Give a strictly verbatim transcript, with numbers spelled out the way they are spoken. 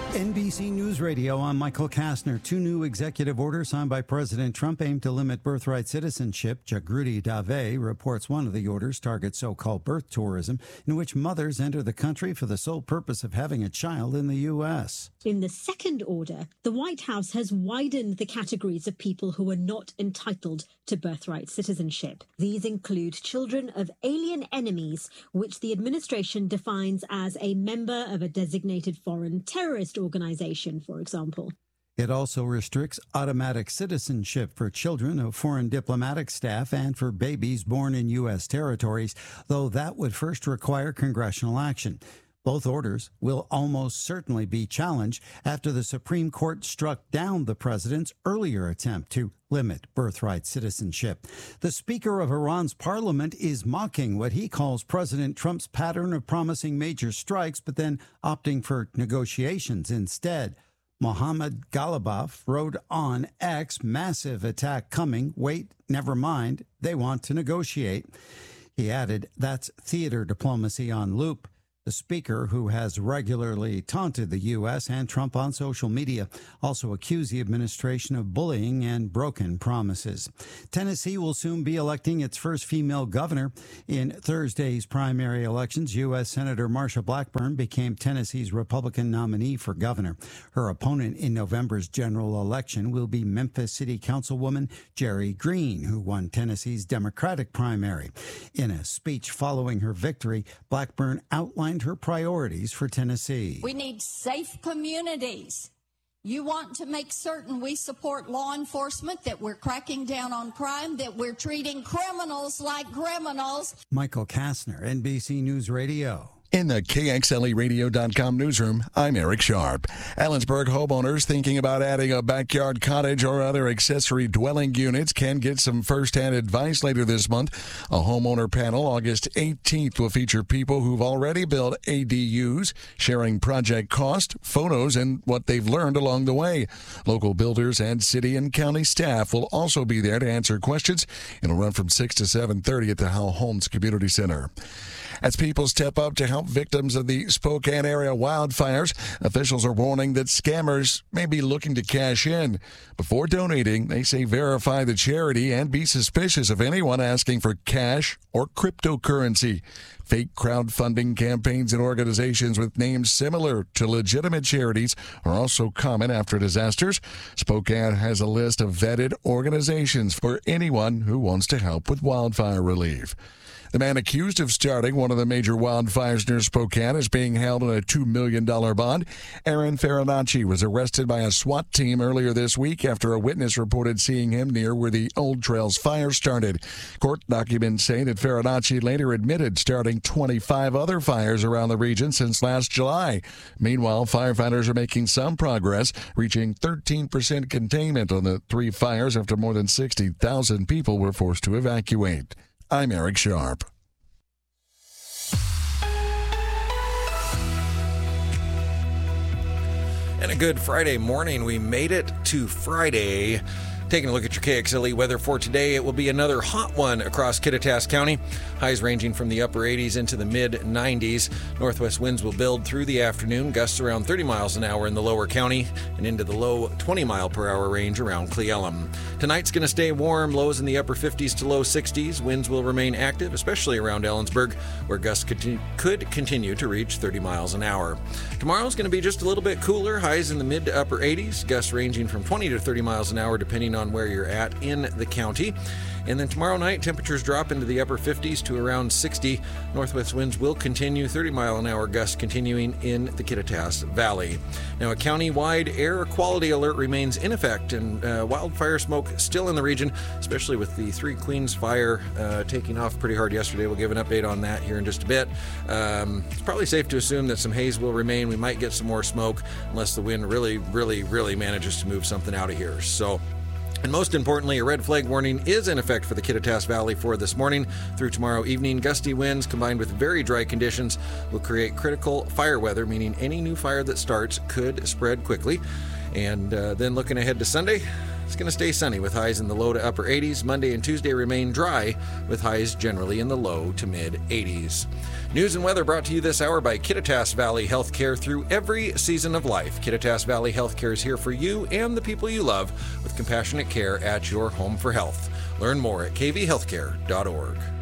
N B C News Radio, I'm Michael Kastner. Two new executive orders signed by President Trump aim to limit birthright citizenship. Jagriti Dave reports one of the orders targets so-called birth tourism, in which mothers enter the country for the sole purpose of having a child in the U S. In the second order, the White House has widened the categories of people who are not entitled to birthright citizenship. These include children of alien enemies, which the administration defines as a member of a designated foreign terrorist organization, for example. It also restricts automatic citizenship for children of foreign diplomatic staff and for babies born in U S territories, though that would first require congressional action. Both orders will almost certainly be challenged after the Supreme Court struck down the president's earlier attempt to limit birthright citizenship. The Speaker of Iran's parliament is mocking what he calls President Trump's pattern of promising major strikes, but then opting for negotiations instead. Mohammad Ghalibaf wrote on X, massive attack coming. Wait, never mind. They want to negotiate. He added, that's theater diplomacy on loop. The speaker, who has regularly taunted the U S and Trump on social media, also accused the administration of bullying and broken promises. Tennessee will soon be electing its first female governor. In Thursday's primary elections, U S Senator Marsha Blackburn became Tennessee's Republican nominee for governor. Her opponent in November's general election will be Memphis City Councilwoman Jerry Green, who won Tennessee's Democratic primary. In a speech following her victory, Blackburn outlined her priorities for Tennessee. We need safe communities. You want to make certain we support law enforcement, that we're cracking down on crime, that we're treating criminals like criminals. Michael Kastner, N B C News Radio. In the K X L E radio dot com newsroom, I'm Eric Sharp. Ellensburg homeowners thinking about adding a backyard cottage or other accessory dwelling units can get some first-hand advice later this month. A homeowner panel August eighteenth will feature people who've already built A D Us, sharing project cost, photos, and what they've learned along the way. Local builders and city and county staff will also be there to answer questions. It'll run from six to seven thirty at the Howe Homes Community Center. As people step up to help victims of the Spokane area wildfires, officials are warning that scammers may be looking to cash in. Before donating, they say verify the charity and be suspicious of anyone asking for cash or cryptocurrency. Fake crowdfunding campaigns and organizations with names similar to legitimate charities are also common after disasters. Spokane has a list of vetted organizations for anyone who wants to help with wildfire relief. The man accused of starting one of the major wildfires near Spokane is being held on a two million dollars bond. Aaron Farinacci was arrested by a SWAT team earlier this week after a witness reported seeing him near where the Old Trails fire started. Court documents say that Farinacci later admitted starting twenty-five other fires around the region since last July. Meanwhile, firefighters are making some progress, reaching thirteen percent containment on the three fires after more than sixty thousand people were forced to evacuate. I'm Eric Sharp. And a good Friday morning. We made it to Friday. Taking a look at your K X L E weather for today, it will be another hot one across Kittitas County. Highs ranging from the upper eighties into the mid nineties. Northwest winds will build through the afternoon, gusts around thirty miles an hour in the lower county and into the low twenty mile per hour range around Cle Elum. Tonight's going to stay warm, lows in the upper fifties to low sixties. Winds will remain active, especially around Ellensburg, where gusts could continue to reach thirty miles an hour. Tomorrow's going to be just a little bit cooler, highs in the mid to upper eighties, gusts ranging from twenty to thirty miles an hour depending on on where you're at in the county. And then tomorrow night, temperatures drop into the upper fifties to around sixty. Northwest winds will continue, thirty mile an hour gusts continuing in the Kittitas Valley. Now, a county-wide air quality alert remains in effect, and uh, wildfire smoke still in the region, especially with the Three Queens fire uh, taking off pretty hard yesterday. We'll give an update on that here in just a bit. Um, it's probably safe to assume that some haze will remain. We might get some more smoke unless the wind really, really, really manages to move something out of here. So, and most importantly, a red flag warning is in effect for the Kittitas Valley for this morning through tomorrow evening. Gusty winds combined with very dry conditions will create critical fire weather, meaning any new fire that starts could spread quickly. And uh, then looking ahead to Sunday, It's going to stay sunny with highs in the low to upper eighties. Monday and Tuesday remain dry with highs generally in the low to mid eighties. News and weather brought to you this hour by Kittitas Valley Healthcare through every season of life. Kittitas Valley Healthcare is here for you and the people you love with compassionate care at your home for health. Learn more at k v healthcare dot org.